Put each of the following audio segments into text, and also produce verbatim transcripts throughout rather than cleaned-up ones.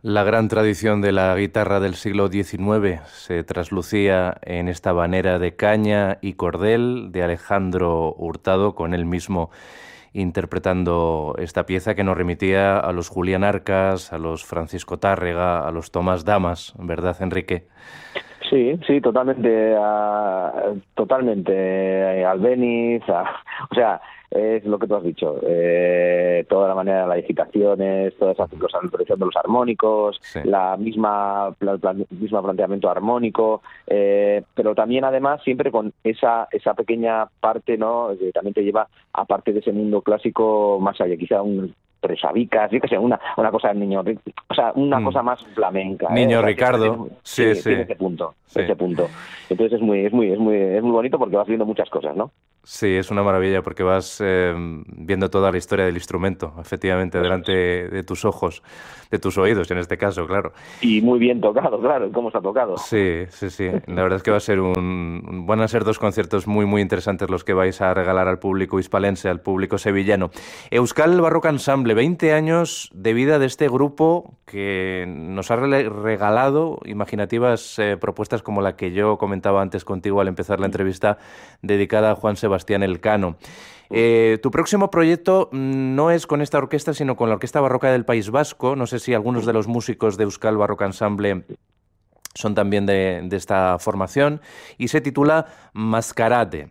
La gran tradición de la guitarra del siglo diecinueve se traslucía en esta habanera de caña y cordel de Alejandro Hurtado, con él mismo interpretando esta pieza que nos remitía a los Julián Arcas, a los Francisco Tárrega, a los Tomás Damas, ¿verdad, Enrique? Sí, sí, totalmente, uh, totalmente, eh, Albéniz, uh, o sea, es lo que tú has dicho, eh, toda la manera de las digitaciones, todas esas cosas, la introducción de los armónicos, sí. la misma plan, plan, misma planteamiento armónico, eh, pero también además siempre con esa esa pequeña parte, ¿no?, que también te lleva, aparte de ese mundo clásico, más allá, quizá un Tresabicas, yo que sé, una, una cosa del niño, o sea, una mm. cosa más flamenca. Niño ¿eh? O sea, Ricardo, tiene, sí, sí, sí. Tiene ese punto, sí. ese punto. Entonces es muy, es muy, es muy, es muy bonito porque vas viendo muchas cosas, ¿no? Sí, es una maravilla porque vas eh, viendo toda la historia del instrumento, efectivamente, Eso delante es. de tus ojos, de tus oídos en este caso, claro. Y muy bien tocado, claro, cómo está tocado. Sí, sí, sí. La verdad es que va a ser un, van a ser dos conciertos muy, muy interesantes los que vais a regalar al público hispalense, al público sevillano. Euskal Barrock Ensemble, veinte años de vida de este grupo que nos ha regalado imaginativas eh, propuestas como la que yo comentaba antes contigo al empezar la entrevista, dedicada a Juan Sebastián Elcano. Eh, tu próximo proyecto no es con esta orquesta, sino con la Orquesta Barroca del País Vasco. No sé si algunos de los músicos de Euskal Barrock Ensemble son también de, de esta formación, y se titula Mascarade.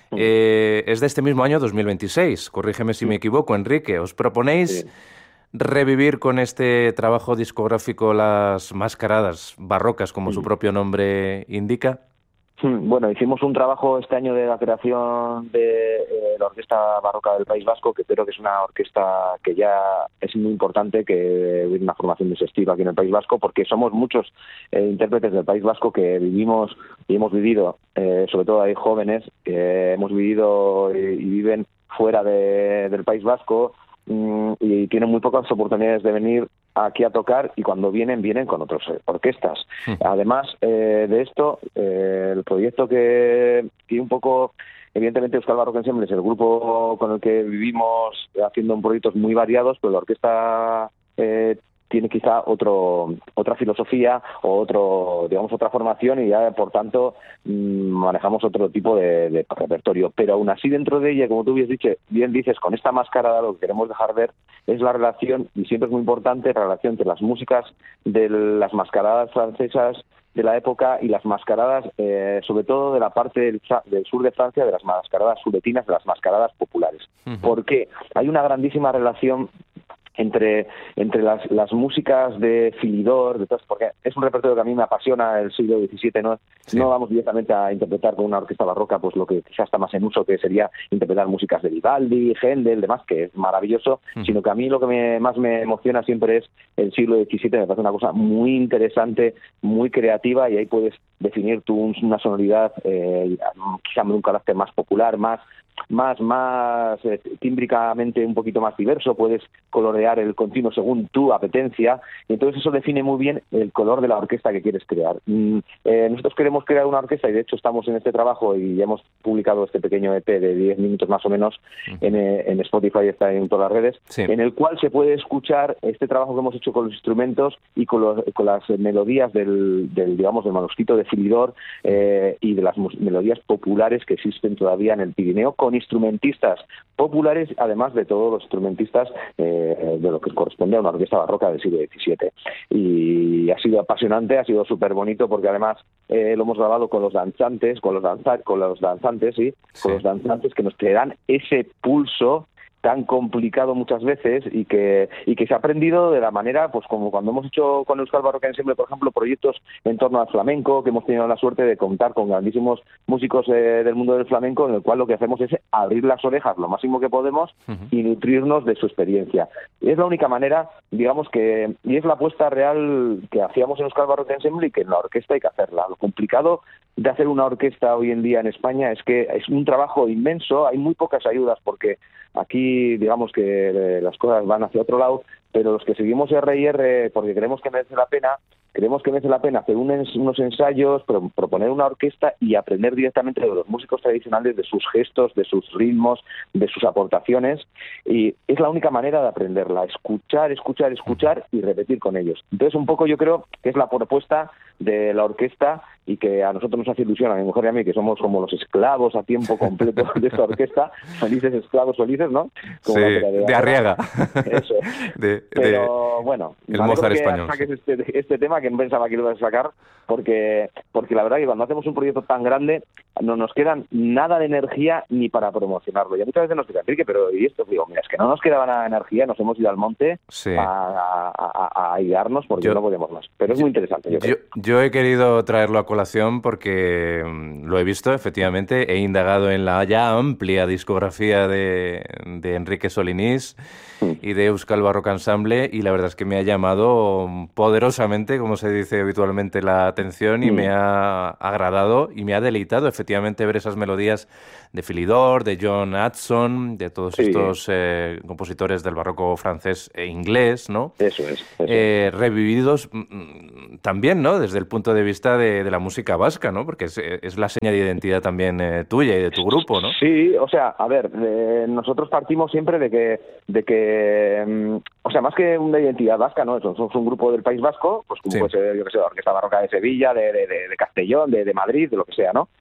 Eh, es de este mismo año, dos mil veintiséis. Corrígeme si me equivoco, Enrique. ¿Os proponéis sí. revivir con este trabajo discográfico las mascaradas barrocas, como sí. su propio nombre indica? Bueno, hicimos un trabajo este año de la creación de eh, la Orquesta Barroca del País Vasco, que creo que es una orquesta que ya es muy importante, que tiene una formación de ese estilo aquí en el País Vasco, porque somos muchos eh, intérpretes del País Vasco que vivimos y hemos vivido, eh, sobre todo hay jóvenes que hemos vivido y, y viven fuera de, del País Vasco, mmm, y tienen muy pocas oportunidades de venir aquí a tocar, y cuando vienen, vienen con otras eh, orquestas. Sí. Además eh, de esto, eh, el proyecto que, que un poco, evidentemente Euskal Barrock Ensemble es el grupo con el que vivimos haciendo proyectos muy variados, pero la orquesta eh, tiene quizá otro otra filosofía o otro digamos otra formación, y ya por tanto mmm, manejamos otro tipo de, de repertorio, pero aún así dentro de ella, como tú bien, dicho, bien dices, con esta mascarada lo que queremos dejar ver es la relación, y siempre es muy importante, la relación entre las músicas de las mascaradas francesas de la época y las mascaradas, eh, sobre todo de la parte del, del sur de Francia, de las mascaradas suretinas, de las mascaradas populares. Uh-huh. ¿Por qué? Hay una grandísima relación entre entre las, las músicas de Philidor, de todas, porque es un repertorio que a mí me apasiona, el siglo diecisiete, no sí. no vamos directamente a interpretar con una orquesta barroca pues lo que quizás está más en uso, que sería interpretar músicas de Vivaldi, Händel, demás, que es maravilloso, uh-huh. sino que a mí lo que me, más me emociona siempre es el siglo diecisiete, me parece una cosa muy interesante, muy creativa, y ahí puedes definir tú una sonoridad eh, quizá de un carácter más popular, más más más eh, tímbricamente un poquito más diverso, puedes colorear el continuo según tu apetencia, y entonces eso define muy bien el color de la orquesta que quieres crear. Mm, eh, nosotros queremos crear una orquesta, y de hecho estamos en este trabajo y ya hemos publicado este pequeño E P de diez minutos más o menos, uh-huh. en, en Spotify, está en todas las redes, sí. en el cual se puede escuchar este trabajo que hemos hecho con los instrumentos y con, los, con las melodías del, del digamos del manuscrito de Philidor, eh, y de las melodías populares que existen todavía en el Pirineo, con instrumentistas populares, además de todos los instrumentistas eh, de lo que corresponde a una orquesta barroca del siglo diecisiete. Y ha sido apasionante, ha sido súper bonito, porque además eh, lo hemos grabado con los danzantes, con los, danza, con los danzantes, ¿sí? sí, con los danzantes que nos dan ese pulso tan complicado muchas veces, y que y que se ha aprendido de la manera, pues como cuando hemos hecho con Euskal Barrock Ensemble, por ejemplo, proyectos en torno al flamenco, que hemos tenido la suerte de contar con grandísimos músicos eh, del mundo del flamenco, en el cual lo que hacemos es abrir las orejas lo máximo que podemos uh-huh. y nutrirnos de su experiencia. Y es la única manera, digamos que, y es la apuesta real que hacíamos en Euskal Barrock Ensemble, y que en la orquesta hay que hacerla. Lo complicado de hacer una orquesta hoy en día en España es que es un trabajo inmenso, hay muy pocas ayudas, porque aquí digamos que las cosas van hacia otro lado, pero los que seguimos R I R porque creemos que merece la pena, creemos que merece la pena hacer unos, unos ensayos, pro, proponer una orquesta y aprender directamente de los músicos tradicionales, de sus gestos, de sus ritmos, de sus aportaciones, y es la única manera de aprenderla, escuchar, escuchar, escuchar y repetir con ellos. Entonces, un poco yo creo que es la propuesta de la orquesta y que a nosotros nos hace ilusión, a mi mujer y a mí, que somos como los esclavos a tiempo completo de esta orquesta, felices esclavos felices, ¿no? Como sí, de, de Arriaga. Eso. de, Pero de, bueno, el Mozart que español. saques sí. este, este tema que no pensaba que lo ibas a sacar, porque, porque la verdad que cuando hacemos un proyecto tan grande no nos quedan nada de energía ni para promocionarlo. Y muchas veces nos dicen, Enrique, pero ¿y esto? Digo, mira, es que no nos quedaba nada de energía, nos hemos ido al monte sí. a, a, a, a idearnos porque yo, no podemos más. Pero es muy interesante. Yo, yo, yo he querido traerlo a colación porque lo he visto, efectivamente, he indagado en la ya amplia discografía de, de Enrique Solinís y de Euskal Barrock Ensemble, y la verdad es que me ha llamado poderosamente, como se dice habitualmente, la atención, y mm. me ha agradado y me ha deleitado efectivamente ver esas melodías de Philidor, de John Hudson, de todos sí. estos eh, compositores del barroco francés e inglés, ¿no? Eso es. Eso eh, revividos mm, también, ¿no? Desde el punto de vista de, de la música vasca, ¿no? Porque es, es la seña de identidad también eh, tuya y de tu grupo, ¿no? Sí, o sea, a ver, eh, nosotros partimos siempre de que, de que, mm, o sea, más que una identidad vasca, ¿no? Somos un grupo del País Vasco, pues como sí. puede ser, yo que sé, la Orquesta Barroca de Sevilla, de, de, de Castellón, de, de Madrid, de lo que sea, ¿no?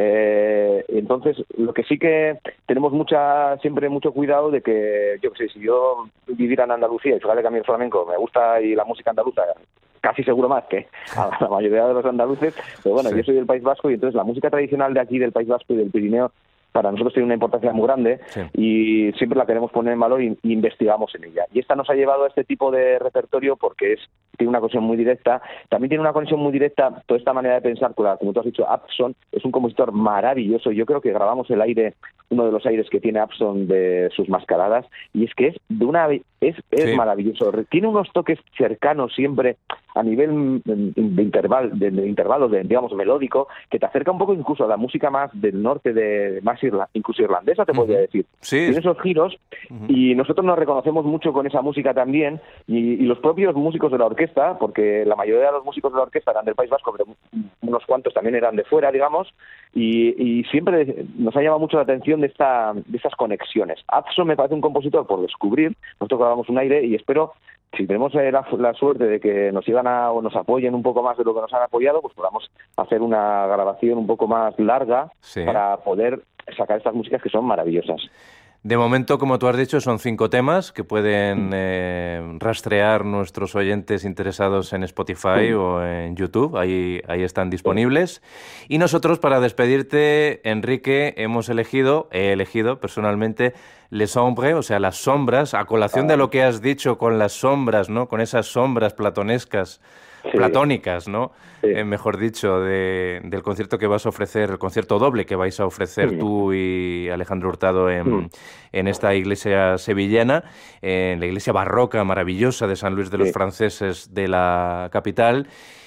Eh, entonces, lo que sí que tenemos mucha siempre mucho cuidado de que, yo que sé, si yo viviera en Andalucía y fíjate que a mí el flamenco me gusta y la música andaluza casi seguro más que a la mayoría de los andaluces, pero bueno, sí. yo soy del País Vasco y entonces la música tradicional de aquí del País Vasco y del Pirineo para nosotros tiene una importancia muy grande sí. y siempre la queremos poner en valor y, y investigamos en ella. Y esta nos ha llevado a este tipo de repertorio porque es tiene una conexión muy directa. También tiene una conexión muy directa toda esta manera de pensar, como tú has dicho, Hudson es un compositor maravilloso. Yo creo que grabamos el aire, uno de los aires que tiene Hudson de sus mascaradas, y es que es de una es, es sí. maravilloso. Tiene unos toques cercanos siempre a nivel de intervalo, de, de intervalos, de, digamos, melódico, que te acerca un poco incluso a la música más del norte, de más irla, incluso irlandesa, te uh-huh. podría decir. Sí. Tiene esos giros uh-huh. y nosotros nos reconocemos mucho con esa música también, y, y los propios músicos de la orquesta, porque la mayoría de los músicos de la orquesta eran del País Vasco, pero unos cuantos también eran de fuera, digamos, y, y siempre nos ha llamado mucho la atención de, esta, de estas conexiones. Hudson me parece un compositor por descubrir. Nosotros grabamos un aire y espero, si tenemos la, la suerte de que nos sigan a, o nos apoyen un poco más de lo que nos han apoyado, pues podamos hacer una grabación un poco más larga sí. para poder sacar estas músicas que son maravillosas. De momento, como tú has dicho, son cinco temas que pueden eh, rastrear nuestros oyentes interesados en Spotify sí. o en YouTube. Ahí, ahí están disponibles. Sí. Y nosotros, para despedirte, Enrique, hemos elegido, he elegido personalmente, Les Ombres, o sea, las sombras, a colación ah. de lo que has dicho con las sombras, ¿no? Con esas sombras platonescas. Sí. platónicas, ¿no? Sí. Eh, mejor dicho, de, del concierto que vas a ofrecer, el concierto doble que vais a ofrecer sí. tú y Alejandro Hurtado en, sí. en esta iglesia sevillana, en la iglesia barroca maravillosa de San Luis de los sí. Franceses de la capital,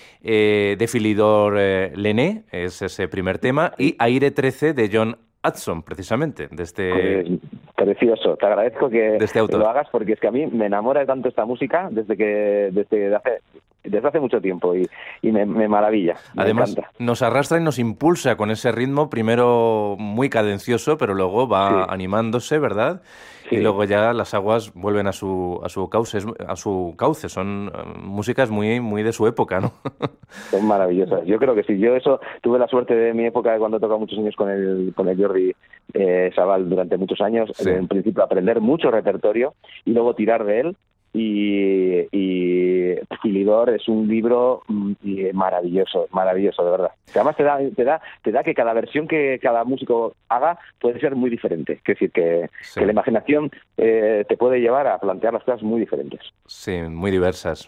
eh, de Philidor eh, Lené, es ese primer tema, y Aire trece de John Hudson, precisamente, de este... Pues, precioso, te agradezco que, este que lo hagas, porque es que a mí me enamora tanto esta música desde que desde hace desde hace mucho tiempo y, y me, me maravilla. Me Además, encanta. Nos arrastra y nos impulsa con ese ritmo, primero muy cadencioso, pero luego va sí. animándose, ¿verdad? Sí. Y luego ya las aguas vuelven a su a su cauce, a su cauce. Son uh, músicas muy muy de su época, ¿no? Son maravillosas. Yo creo que sí. Yo eso tuve la suerte de mi época, de cuando he tocado muchos años con el con el Jordi eh, Sabal durante muchos años, sí. en principio aprender mucho repertorio y luego tirar de él. Y, y Philidor es un libro maravilloso, maravilloso, de verdad. Que además te da, te da, te da que cada versión que cada músico haga puede ser muy diferente. Es decir, que, sí. que la imaginación eh, te puede llevar a plantear las cosas muy diferentes. Sí, muy diversas,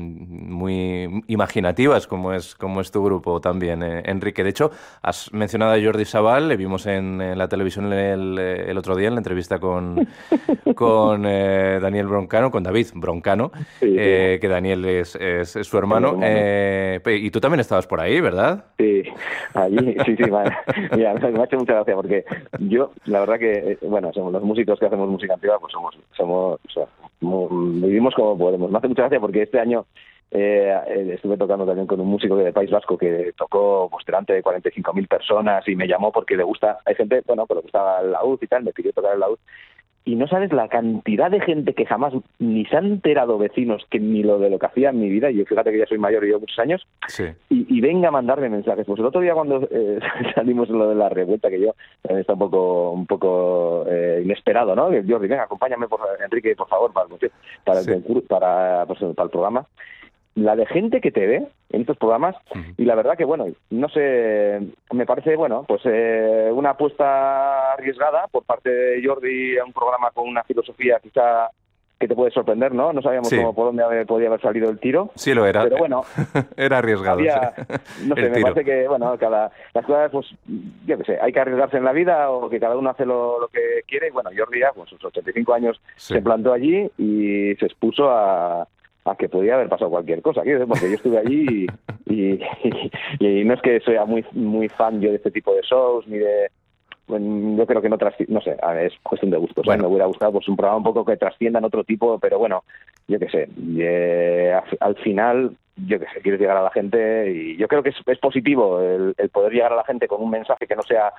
muy imaginativas, como es como es tu grupo también, eh, Enrique. De hecho, has mencionado a Jordi Sabal, le vimos en, en la televisión el, el otro día en la entrevista con, con eh, Daniel Broncano, con David Broncano, sí, sí. Eh, que Daniel es es, es, es su hermano. hermano. Eh, y tú también estabas por ahí, ¿verdad? Sí, allí, sí, sí, vale. Mira, me ha hecho mucha gracia porque yo, la verdad que, bueno, somos los músicos que hacemos música antigua, pues somos, somos, o sea, vivimos como podemos. Me hace mucha gracia porque este año eh, estuve tocando también con un músico del País Vasco que tocó pues, delante de cuarenta y cinco mil personas y me llamó porque le gusta, hay gente, bueno, que le gustaba el laúd y tal, me pidió tocar el laúd. Y no sabes la cantidad de gente que jamás ni se han enterado vecinos que ni lo de lo que hacía en mi vida, y yo fíjate que ya soy mayor y llevo muchos años, sí. y, y venga a mandarme mensajes. Pues el otro día cuando eh, salimos en lo de la revuelta, que yo eh, está un poco un poco eh, inesperado, ¿no? Jordi, venga, acompáñame, por, Enrique, por favor, para, para, sí. el, para, pues, para el programa. La de gente que te ve en estos programas, uh-huh. y la verdad que, bueno, no sé, me parece, bueno, pues eh, una apuesta arriesgada por parte de Jordi a un programa con una filosofía quizá que te puede sorprender, ¿no? No sabíamos sí. cómo por dónde haber, podía haber salido el tiro. Sí lo era. Pero bueno. Era arriesgado, había, sí. No sé, el me tiro. parece que, bueno, cada... Las cosas, pues, yo qué sé, hay que arriesgarse en la vida o que cada uno hace lo, lo que quiere. Y bueno, Jordi ya, con sus ochenta y cinco años, sí. se plantó allí y se expuso a... a que podía haber pasado cualquier cosa, ¿qué? Porque yo estuve allí y, y, y, y no es que sea muy muy fan yo de este tipo de shows, ni de... Bueno, yo creo que no trasciende, no sé, es cuestión de gustos. Bueno. ¿eh? Me hubiera gustado pues, un programa un poco que trascienda en otro tipo, pero bueno, yo qué sé, eh, al final, yo qué sé, quieres llegar a la gente y yo creo que es, es positivo el, el poder llegar a la gente con un mensaje que no sea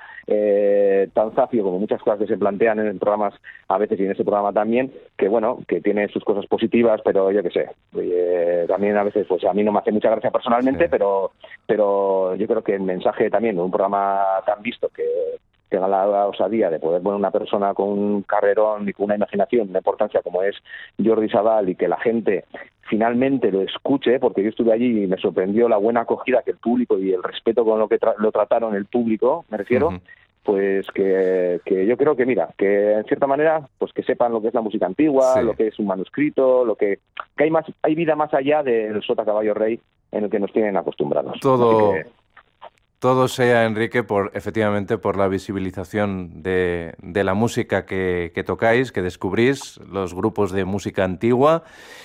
eh, tan zafio como muchas cosas que se plantean en programas a veces y en ese programa también, que bueno, que tiene sus cosas positivas, pero yo qué sé, eh, también a veces pues a mí no me hace mucha gracia personalmente, sí. pero pero yo creo que el mensaje también de un programa tan visto que tenga la osadía de poder poner una persona con un carrerón y con una imaginación, una importancia como es Jordi Sabal, y que la gente finalmente lo escuche, porque yo estuve allí y me sorprendió la buena acogida que el público y el respeto con lo que tra- lo trataron el público, me refiero, uh-huh. pues que, que yo creo que, mira, que en cierta manera, pues que sepan lo que es la música antigua, sí. lo que es un manuscrito, lo que, que hay más, hay vida más allá del sota caballo rey en el que nos tienen acostumbrados. Todo... Todo sea, Enrique, por efectivamente por la visibilización de, de la música que, que tocáis, que descubrís, los grupos de música antigua.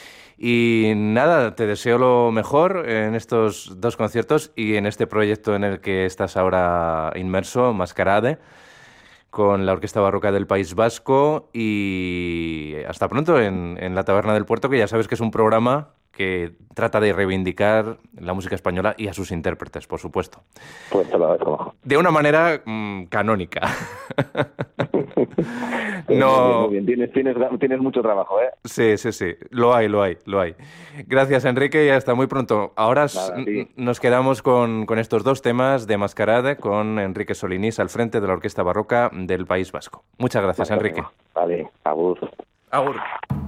Y nada, te deseo lo mejor en estos dos conciertos y en este proyecto en el que estás ahora inmerso, Mascarade, con la Orquesta Barroca del País Vasco. Y hasta pronto en, en la Taberna del Puerto, que ya sabes que es un programa que trata de reivindicar la música española y a sus intérpretes, por supuesto. Pues te lo dejo. De una manera mmm, canónica. No. Muy bien, muy bien. Tienes, tienes, tienes mucho trabajo, ¿eh? Sí, sí, sí. Lo hay, lo hay, lo hay. Gracias, Enrique, y hasta muy pronto. Ahora Nada, sí. nos quedamos con, con estos dos temas de Mascarade, con Enrique Solinís al frente de la Orquesta Barroca del País Vasco. Muchas gracias, Enrique. Vale, agur. Agur.